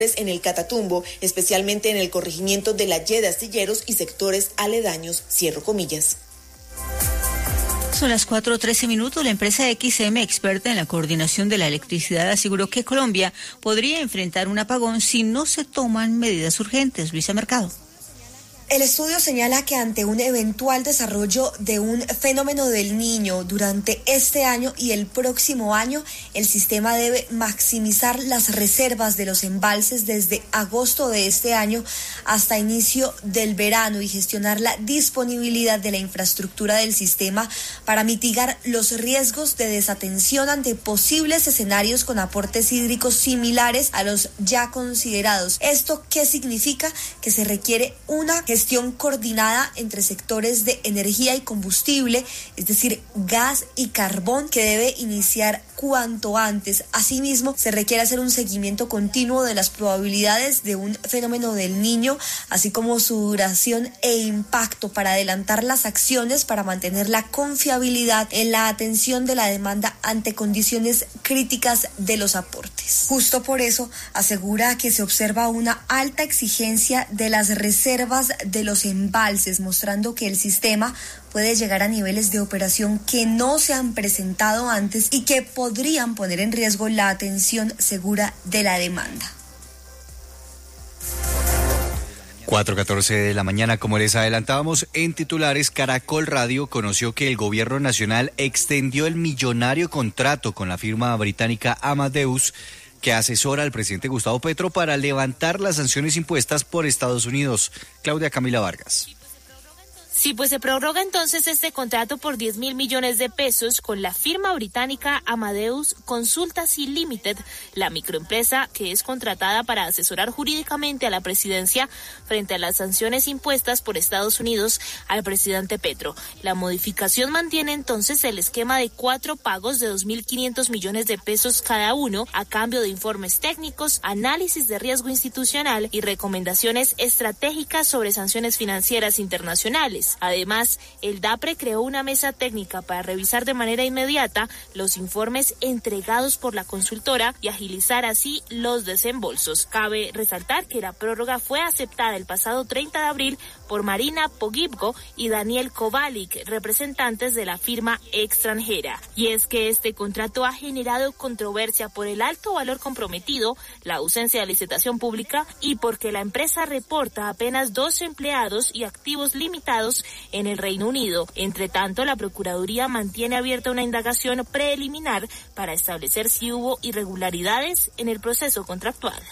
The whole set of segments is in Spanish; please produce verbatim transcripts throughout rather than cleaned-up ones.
en el Catatumbo, especialmente en el corregimiento de la Y de Astilleros y sectores aledaños, cierro comillas. Son las cuatro trece minutos. La empresa X M, experta en la coordinación de la electricidad, aseguró que Colombia podría enfrentar un apagón si no se toman medidas urgentes. Luisa Mercado. El estudio señala que ante un eventual desarrollo de un fenómeno del Niño durante este año y el próximo año, el sistema debe maximizar las reservas de los embalses desde agosto de este año hasta inicio del verano y gestionar la disponibilidad de la infraestructura del sistema para mitigar los riesgos de desatención ante posibles escenarios con aportes hídricos similares a los ya considerados. ¿Esto qué significa? Que se requiere una gestión gestión coordinada entre sectores de energía y combustible, es decir, gas y carbón, que debe iniciar cuanto antes. Asimismo, se requiere hacer un seguimiento continuo de las probabilidades de un fenómeno del Niño, así como su duración e impacto, para adelantar las acciones para mantener la confiabilidad en la atención de la demanda ante condiciones críticas de los aportes. Justo por eso, asegura que se observa una alta exigencia de las reservas de los embalses, mostrando que el sistema puede llegar a niveles de operación que no se han presentado antes y que podrían poner en riesgo la atención segura de la demanda. cuatro catorce de la mañana, como les adelantábamos en titulares, Caracol Radio conoció que el gobierno nacional extendió el millonario contrato con la firma británica Amadeus, que asesora al presidente Gustavo Petro para levantar las sanciones impuestas por Estados Unidos. Claudia Camila Vargas. Sí, pues se prorroga entonces este contrato por diez mil millones de pesos con la firma británica Amadeus Consultancy Limited, la microempresa que es contratada para asesorar jurídicamente a la presidencia frente a las sanciones impuestas por Estados Unidos al presidente Petro. La modificación mantiene entonces el esquema de cuatro pagos de dos mil quinientos millones de pesos cada uno, a cambio de informes técnicos, análisis de riesgo institucional y recomendaciones estratégicas sobre sanciones financieras internacionales. Además, el DAPRE creó una mesa técnica para revisar de manera inmediata los informes entregados por la consultora y agilizar así los desembolsos. Cabe resaltar que la prórroga fue aceptada el pasado treinta de abril por Marina Pogibgo y Daniel Kovalik, representantes de la firma extranjera. Y es que este contrato ha generado controversia por el alto valor comprometido, la ausencia de licitación pública y porque la empresa reporta apenas dos empleados y activos limitados en el Reino Unido. Entre tanto, la Procuraduría mantiene abierta una indagación preliminar para establecer si hubo irregularidades en el proceso contractual.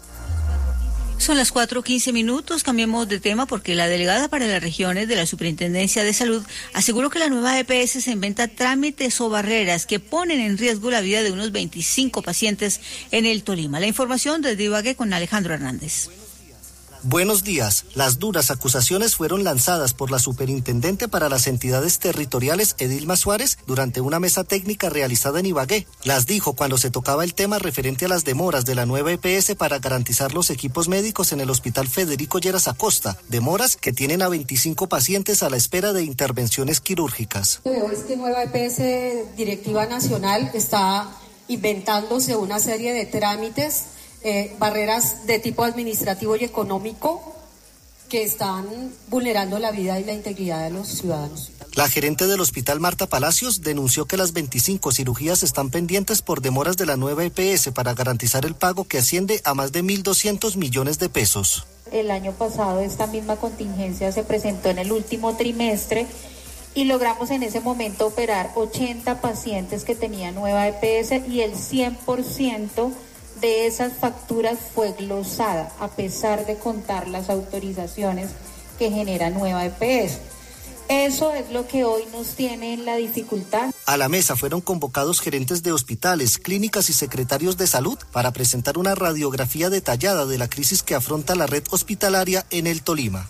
Son las cuatro quince minutos, cambiemos de tema porque la delegada para las regiones de la Superintendencia de Salud aseguró que la nueva E P S se inventa trámites o barreras que ponen en riesgo la vida de unos veinticinco pacientes en el Tolima. La información desde Ibagué con Alejandro Hernández. Buenos días. Las duras acusaciones fueron lanzadas por la superintendente para las entidades territoriales, Edilma Suárez, durante una mesa técnica realizada en Ibagué. Las dijo cuando se tocaba el tema referente a las demoras de la nueva E P S para garantizar los equipos médicos en el Hospital Federico Lleras Acosta, demoras que tienen a veinticinco pacientes a la espera de intervenciones quirúrgicas. Veo es que nueva E P S Directiva Nacional está inventándose una serie de trámites, Eh, barreras de tipo administrativo y económico que están vulnerando la vida y la integridad de los ciudadanos. La gerente del hospital, Marta Palacios, denunció que las veinticinco cirugías están pendientes por demoras de la nueva E P S para garantizar el pago, que asciende a más de mil doscientos millones de pesos. El año pasado esta misma contingencia se presentó en el último trimestre y logramos en ese momento operar ochenta pacientes que tenían nueva E P S y el cien por ciento de esas facturas fue glosada, a pesar de contar las autorizaciones que genera nueva E P S. Eso es lo que hoy nos tiene en la dificultad. A la mesa fueron convocados gerentes de hospitales, clínicas y secretarios de salud para presentar una radiografía detallada de la crisis que afronta la red hospitalaria en el Tolima.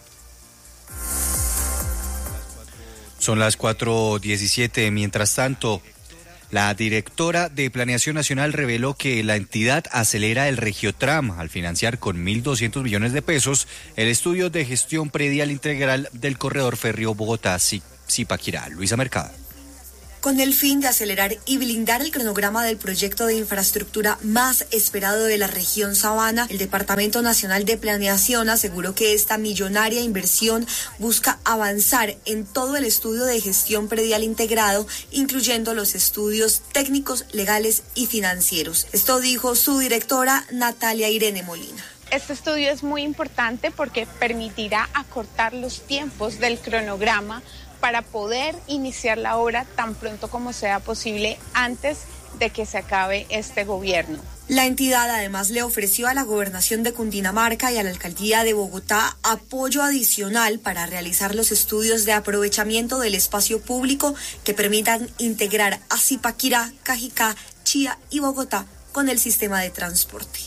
Son las cuatro diecisiete. Mientras tanto, la directora de Planeación Nacional reveló que la entidad acelera el Regiotram al financiar con mil doscientos millones de pesos el estudio de gestión predial integral del corredor férreo Bogotá-Zipaquirá. Luisa Mercado. Con el fin de acelerar y blindar el cronograma del proyecto de infraestructura más esperado de la región Sabana, el Departamento Nacional de Planeación aseguró que esta millonaria inversión busca avanzar en todo el estudio de gestión predial integrado, incluyendo los estudios técnicos, legales y financieros. Esto dijo su directora Natalia Irene Molina. Este estudio es muy importante porque permitirá acortar los tiempos del cronograma para poder iniciar la obra tan pronto como sea posible antes de que se acabe este gobierno. La entidad además le ofreció a la Gobernación de Cundinamarca y a la Alcaldía de Bogotá apoyo adicional para realizar los estudios de aprovechamiento del espacio público que permitan integrar a Zipaquirá, Cajicá, Chía y Bogotá con el sistema de transporte.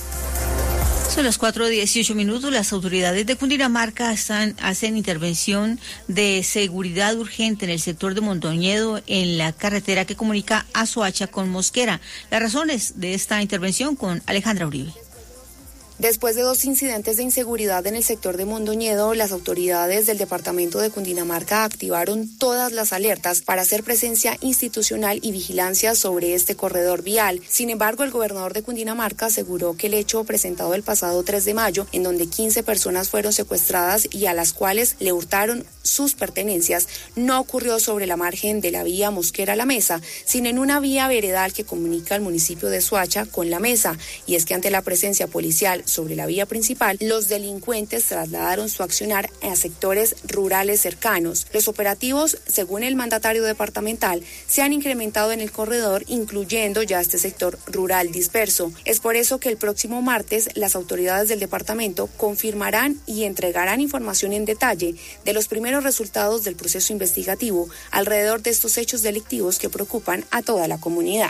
Son las cuatro dieciocho minutos. Las autoridades de Cundinamarca están, hacen intervención de seguridad urgente en el sector de Mondoñedo, en la carretera que comunica a Soacha con Mosquera. Las razones de esta intervención con Alejandra Uribe. Después de dos incidentes de inseguridad en el sector de Mondoñedo, las autoridades del departamento de Cundinamarca activaron todas las alertas para hacer presencia institucional y vigilancia sobre este corredor vial. Sin embargo, el gobernador de Cundinamarca aseguró que el hecho presentado el pasado tres de mayo, en donde quince personas fueron secuestradas y a las cuales le hurtaron sus pertenencias, no ocurrió sobre la margen de la vía Mosquera La Mesa, sino en una vía veredal que comunica al municipio de Soacha con La Mesa. Y es que ante la presencia policial sobre la vía principal, los delincuentes trasladaron su accionar a sectores rurales cercanos. Los operativos, según el mandatario departamental, se han incrementado en el corredor, incluyendo ya este sector rural disperso. Es por eso que el próximo martes las autoridades del departamento confirmarán y entregarán información en detalle de los primeros resultados del proceso investigativo alrededor de estos hechos delictivos que preocupan a toda la comunidad.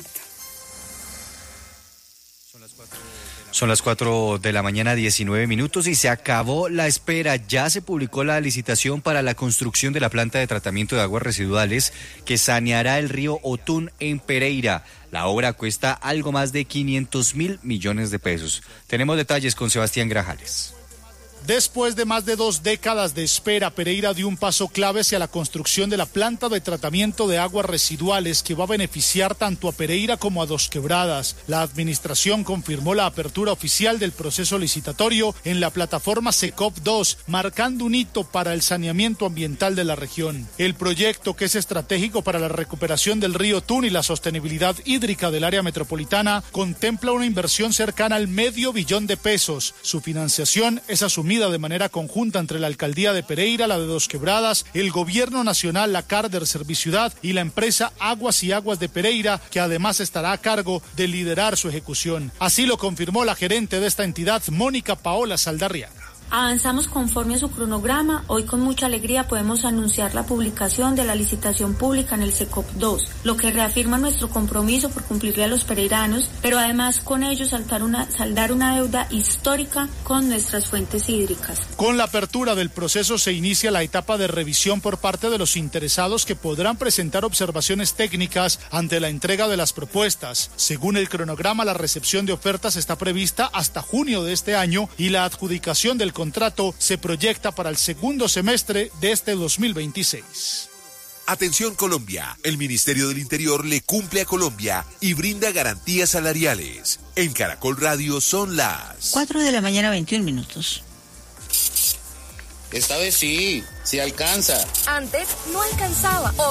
Son las cuatro de la mañana, diecinueve minutos, y se acabó la espera. Ya se publicó la licitación para la construcción de la planta de tratamiento de aguas residuales que saneará el río Otún en Pereira. La obra cuesta algo más de quinientos mil millones de pesos. Tenemos detalles con Sebastián Grajales. Después de más de dos décadas de espera, Pereira dio un paso clave hacia la construcción de la planta de tratamiento de aguas residuales que va a beneficiar tanto a Pereira como a Dos Quebradas. La administración confirmó la apertura oficial del proceso licitatorio en la plataforma SECOP dos, marcando un hito para el saneamiento ambiental de la región. El proyecto, que es estratégico para la recuperación del río Tun y la sostenibilidad hídrica del área metropolitana, contempla una inversión cercana al medio billón de pesos. Su financiación es asumida de manera conjunta entre la Alcaldía de Pereira, la de Dos Quebradas, el Gobierno Nacional, la Carder Serviciudad y la empresa Aguas y Aguas de Pereira, que además estará a cargo de liderar su ejecución. Así lo confirmó la gerente de esta entidad, Mónica Paola Saldarriaga. Avanzamos conforme a su cronograma. Hoy con mucha alegría podemos anunciar la publicación de la licitación pública en el SECOP dos, lo que reafirma nuestro compromiso por cumplirle a los pereiranos, pero además con ello saldar una, saldar una deuda histórica con nuestras fuentes hídricas. Con la apertura del proceso se inicia la etapa de revisión por parte de los interesados, que podrán presentar observaciones técnicas ante la entrega de las propuestas. Según el cronograma, la recepción de ofertas está prevista hasta junio de este año y la adjudicación del contrato se proyecta para el segundo semestre de este dos mil veintiséis. Atención Colombia, el Ministerio del Interior le cumple a Colombia y brinda garantías salariales. En Caracol Radio son las cuatro de la mañana, veintiún minutos. Esta vez sí, sí alcanza. Antes no alcanzaba.